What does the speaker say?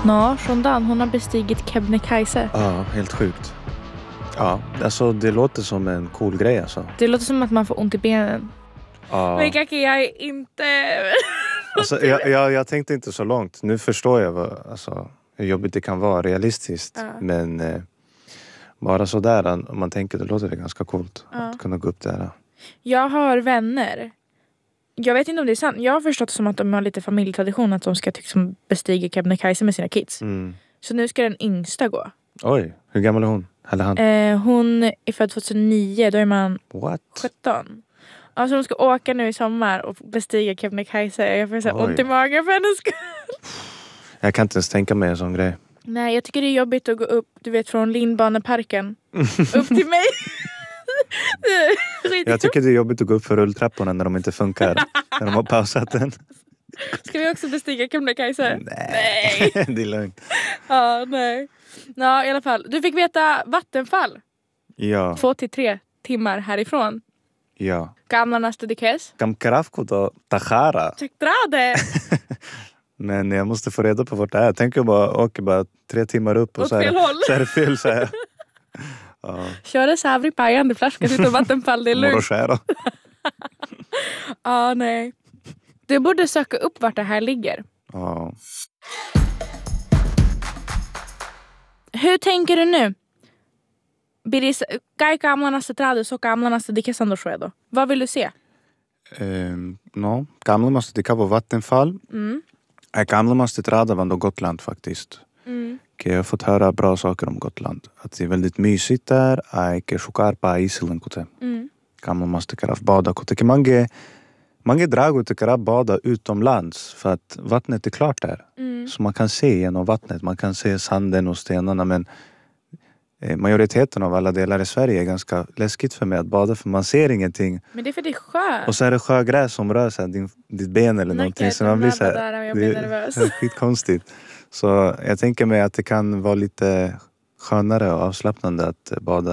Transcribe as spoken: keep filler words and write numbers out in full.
Nå, Shondan, hon har bestigit Kebnekaise. Ja, helt sjukt. Ja, alltså det låter som en cool grej alltså. Det låter som att man får ont i benen. Ja. Men Kaki, jag är inte... Alltså, jag, jag, jag tänkte inte så långt. Nu förstår jag vad, alltså, hur jobbigt det kan vara realistiskt. Ja. Men eh, bara sådär, om man tänker, det låter det ganska coolt Ja. att kunna gå upp där. Jag har vänner. Jag vet inte om det är sant. Jag har förstått som att de har lite familjetradition att de ska liksom bestiga Kebnekaise med sina kids. Mm. Så nu ska den yngsta gå. Oj, hur gammal är hon? Eller han? Eh, hon är född tjugohundraniu, då är man What? sjutton. Alltså de ska åka nu i sommar och bestiga Kebnekaise. Jag får så Oj. ont i magen för hennes skull. Jag kan inte ens tänka mig en sån grej. Nej, jag tycker det är jobbigt att gå upp, du vet, från Lindbaneparken upp till mig. Jag tycker det är jobbigt att gå upp för rulltrapporna när de inte funkar. När de har pausat den. Ska vi också bestiga Kebnekaise? Nej, det är lugnt. Ja, nej. Ja, i alla fall. Du fick veta Vattenfall. Ja, Två till tre timmar härifrån. ja. Gamla Nastudikes. Kamkaravko då, Tajara. Tjektrade. Men jag måste få reda på vart det är. Jag tänker bara, åker bara tre timmar upp och Åt så fel är, håll. så är det fel så här. Ja, Kör en Savri pajande flaska till Vattenfall, det är lugnt. Moroskär. Ja, nej. Du borde söka upp vart det här ligger. Ja. Hur tänker du nu? Biris, kai kamlanasta tradu so kamlanasta dikesan då. Vad vill du se? Um, no, gamla måste det vara Vattenfall. Mm. Äh, gamla måste träda var då Gotland faktiskt. Mm. Jag har fått höra bra saker om Gotland. Att det är väldigt mysigt där. Jag sjukar på Island. Mm. Gamla måste kunna bada. Många Många drago tycker att bada utomlands för att vattnet är klart där. Mm. Så man kan se genom vattnet, man kan se sanden och stenarna, men eh, majoriteten av alla delar i Sverige är ganska läskigt för mig att bada för man ser ingenting. Men det är för det är sjö. Och så är det sjögräs som rör sig, din, ditt ben eller Nej, någonting. jag Så man blir så här, där och jag blir det nervös. är skitkonstigt. Så jag tänker mig att det kan vara lite skönare och avslappnande att bada